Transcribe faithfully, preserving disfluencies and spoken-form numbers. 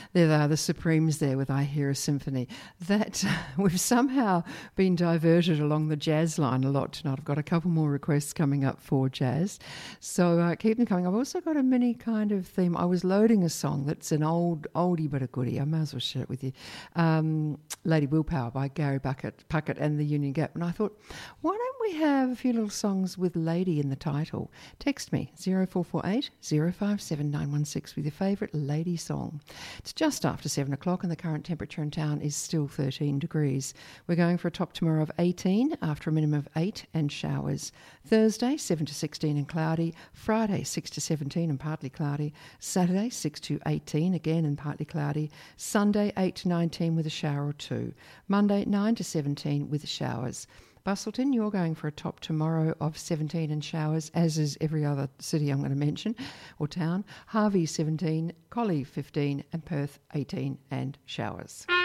There they are, the Supremes there with I Hear a Symphony. That we've somehow been diverted along the jazz line a lot tonight. I've got a couple more requests coming up for jazz. So uh, keep them coming. I've also got a mini kind of theme. I was loading a song that's an old, oldie but a goodie. I may as well share it with you. Um, Lady Willpower by Gary Bucket, Puckett and the Union Gap. And I thought, why don't we have a few little songs with lady in the title? Text me, zero four four eight, zero five seven nine one six with your favourite lady song. It's just after seven o'clock and the current temperature in town is still thirteen degrees. We're going for a top tomorrow of eighteen after a minimum of eight and showers. Thursday, seven to sixteen and cloudy. Friday, six to seventeen and partly cloudy. Saturday, six to eighteen again and partly cloudy. Sunday, eight to nineteen with a shower or two. Monday, nine to seventeen with showers. Bustleton, you're going for a top tomorrow of seventeen and showers, as is every other city I'm going to mention, or town. Harvey, seventeen, Collie, fifteen, and Perth, eighteen and showers.